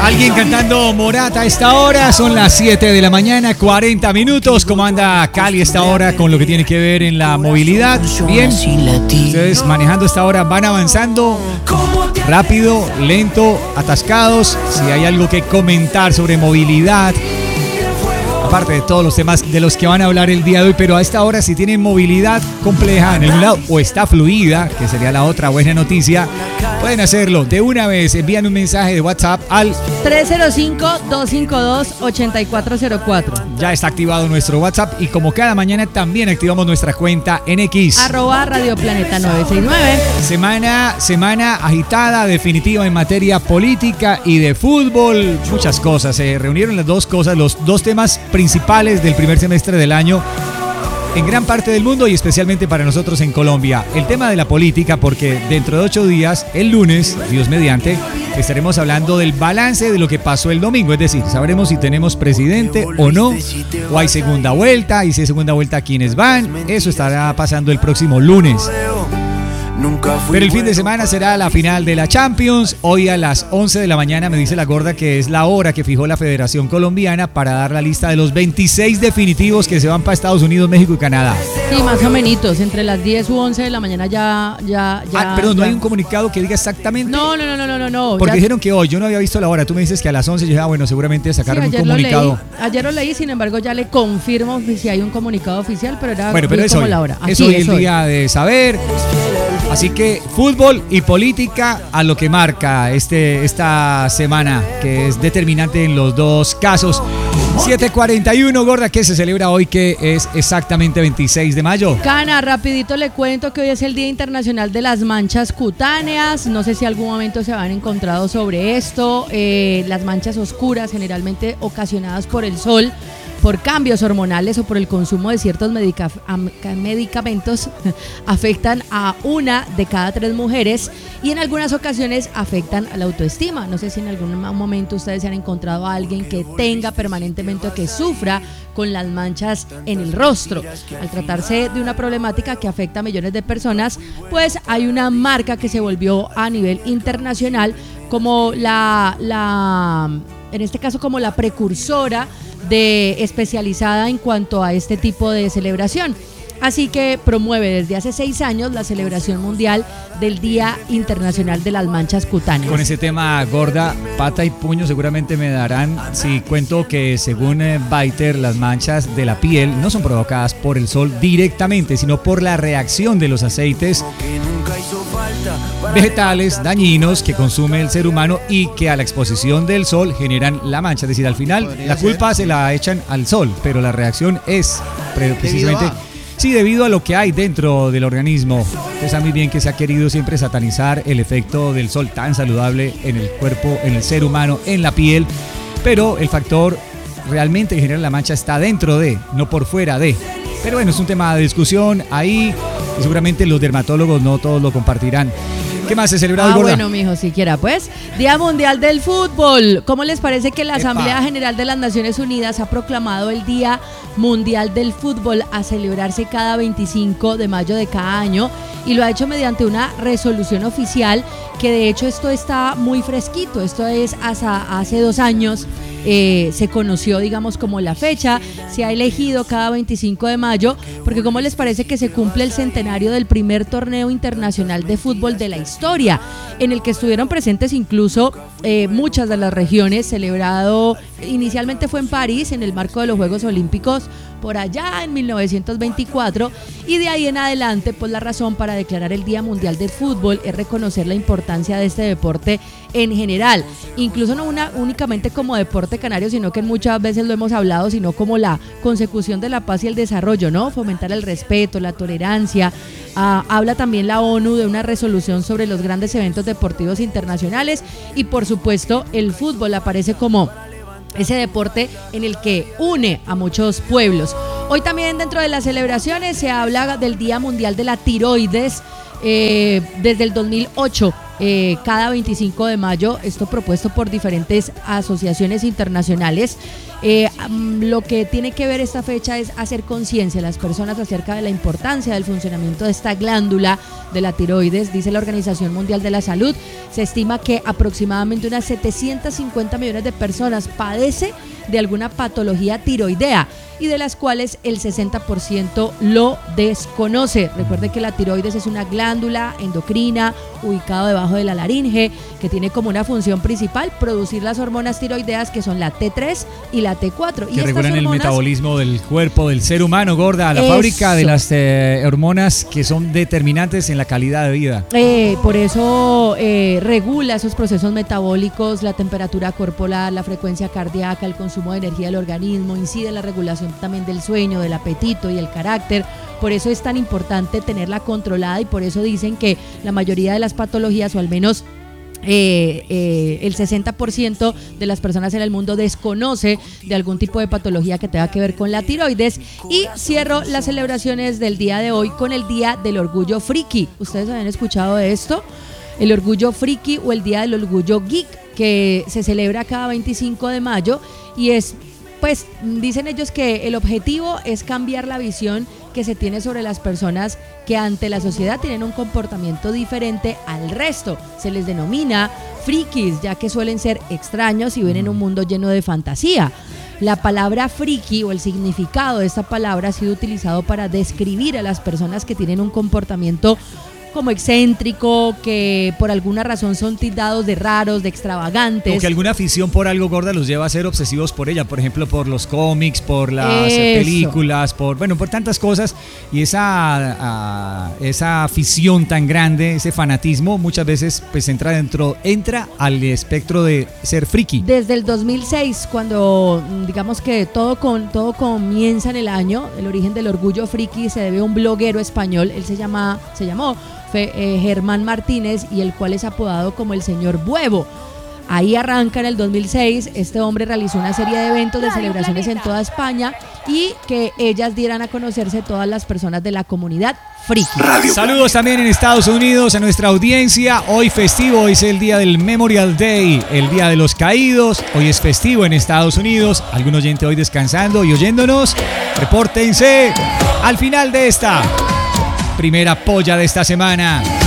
Alguien cantando Morata a esta hora, son las 7 de la mañana, 40 minutos. ¿Cómo anda Cali a esta hora con lo que tiene que ver en la movilidad? Bien, ustedes manejando a esta hora van avanzando rápido, lento, atascados. Si hay algo que comentar sobre movilidad, aparte de todos los temas de los que van a hablar el día de hoy, pero a esta hora si tienen movilidad compleja en algún lado o está fluida, que sería la otra buena noticia, pueden hacerlo de una vez. Envían un mensaje de WhatsApp al 305-252-8404. Ya está activado nuestro WhatsApp y como cada mañana también activamos nuestra cuenta en X. @Radio Planeta 969. Semana agitada, definitiva en materia política y de fútbol. Muchas cosas. Se reunieron las dos cosas, los dos temas principales del primer semestre del año en gran parte del mundo y especialmente para nosotros en Colombia. El tema de la política, porque dentro de 8 días, el lunes, Dios mediante, estaremos hablando del balance de lo que pasó el domingo. Es decir, sabremos si tenemos presidente o no, o hay segunda vuelta, y si hay segunda vuelta, ¿quiénes van? Eso estará pasando el próximo lunes. Pero el fin de semana será la final de la Champions. Hoy a las 11 de la mañana me dice la gorda que es la hora que fijó la Federación Colombiana para dar la lista de los 26 definitivos que se van para Estados Unidos, México y Canadá. Sí, más o menos, entre las 10 u 11 de la mañana ya. Perdón, no hay un comunicado que diga exactamente. No. Porque dijeron que hoy, yo no había visto la hora, tú me dices que a las 11, yo dije, bueno, seguramente sacaron un comunicado. Ayer lo leí, sin embargo ya le confirmo si hay un comunicado oficial, pero era pero como la hora. Eso hoy es el día de saber. Así que fútbol y política a lo que marca esta semana, que es determinante en los dos casos. 7:41, gorda, ¿qué se celebra hoy, que es exactamente 26 de mayo? Cana, rapidito le cuento que hoy es el Día Internacional de las Manchas Cutáneas. No sé si algún momento se han encontrado sobre esto. Las manchas oscuras, generalmente ocasionadas por el sol, por cambios hormonales o por el consumo de ciertos medicamentos, afectan a 1 de cada 3 mujeres y en algunas ocasiones afectan a la autoestima. No sé si en algún momento ustedes se han encontrado a alguien que tenga permanentemente o que sufra con las manchas en el rostro. Al tratarse de una problemática que afecta a millones de personas, pues hay una marca que se volvió a nivel internacional como en este caso como la precursora especializada en cuanto a este tipo de celebración. Así que promueve desde hace 6 años la celebración mundial del Día Internacional de las Manchas Cutáneas. Con ese tema, gorda, pata y puño seguramente me darán si cuento que según Biter, las manchas de la piel no son provocadas por el sol directamente, sino por la reacción de los aceites vegetales dañinos que consume el ser humano y que a la exposición del sol generan la mancha. Es decir, al final la culpa se la echan al sol, pero la reacción es precisamente debido a lo que hay dentro del organismo. Ustedes saben muy bien que se ha querido siempre satanizar el efecto del sol tan saludable en el cuerpo, en el ser humano, en la piel, pero el factor realmente que genera la mancha está dentro de, no por fuera de. Pero bueno, es un tema de discusión ahí y seguramente los dermatólogos no todos lo compartirán. ¿Qué más se celebra hoy, gorda? Bueno, mijo, siquiera pues. Día Mundial del Fútbol. ¿Cómo les parece que la Asamblea General de las Naciones Unidas ha proclamado el Día Mundial del Fútbol a celebrarse cada 25 de mayo de cada año? Y lo ha hecho mediante una resolución oficial que de hecho esto está muy fresquito. Esto es hasta hace 2 años. Se conoció, digamos, como la fecha. Se ha elegido cada 25 de mayo porque ¿cómo les parece que se cumple el centenario del primer torneo internacional de fútbol de la historia, en el que estuvieron presentes incluso muchas de las regiones? Celebrado inicialmente fue en París, en el marco de los Juegos Olímpicos, por allá en 1924, y de ahí en adelante pues la razón para declarar el Día Mundial del Fútbol es reconocer la importancia de este deporte en general, incluso no únicamente como deporte canario, sino que muchas veces lo hemos hablado, sino como la consecución de la paz y el desarrollo, ¿no? Fomentar el respeto, la tolerancia. Habla también la ONU de una resolución sobre los grandes eventos deportivos internacionales y por supuesto el fútbol aparece como ese deporte en el que une a muchos pueblos. Hoy también dentro de las celebraciones se habla del Día Mundial de la Tiroides. Desde el 2008 cada 25 de mayo, esto propuesto por diferentes asociaciones internacionales. Lo que tiene que ver esta fecha es hacer conciencia a las personas acerca de la importancia del funcionamiento de esta glándula de la tiroides. Dice la Organización Mundial de la Salud, se estima que aproximadamente unas 750 millones de personas padecen de alguna patología tiroidea y de las cuales el 60% lo desconoce. Recuerde que la tiroides es una glándula endocrina ubicada debajo de la laringe que tiene como una función principal producir las hormonas tiroideas que son la T3 y la T4. Que regulan el metabolismo del cuerpo del ser humano, gorda, la fábrica de las hormonas que son determinantes en la calidad de vida. Por eso regula esos procesos metabólicos, la temperatura corporal, la frecuencia cardíaca, el consumo de energía del organismo, incide en la regulación también del sueño, del apetito y el carácter. Por eso es tan importante tenerla controlada y por eso dicen que la mayoría de las patologías, o al menos el 60% de las personas en el mundo desconoce de algún tipo de patología que tenga que ver con la tiroides. Y cierro las celebraciones del día de hoy con el Día del Orgullo Friki. ¿Ustedes habían escuchado de esto? El Orgullo Friki o el Día del Orgullo Geek, que se celebra cada 25 de mayo y es, pues, dicen ellos que el objetivo es cambiar la visión que se tiene sobre las personas que ante la sociedad tienen un comportamiento diferente al resto. Se les denomina frikis, ya que suelen ser extraños y viven en un mundo lleno de fantasía. La palabra friki o el significado de esta palabra ha sido utilizado para describir a las personas que tienen un comportamiento como excéntrico, que por alguna razón son tildados de raros, de extravagantes. O que alguna afición por algo, gorda, los lleva a ser obsesivos por ella, por ejemplo, por los cómics, por las películas, por tantas cosas. Y esa afición tan grande, ese fanatismo, muchas veces pues entra al espectro de ser friki. Desde el 2006, cuando digamos que todo comienza en el año, el origen del orgullo friki se debe a un bloguero español. Él se llamó Germán Martínez, y el cual es apodado como el señor Buevo. Ahí arranca en el 2006, este hombre realizó una serie de eventos de celebraciones en toda España y que ellas dieran a conocerse todas las personas de la comunidad friki. Saludos también en Estados Unidos a nuestra audiencia. Hoy festivo, hoy es el día del Memorial Day, el día de los caídos. Hoy es festivo en Estados Unidos. Algún oyente hoy descansando y oyéndonos. Repórtense al final de esta primera polla de esta semana.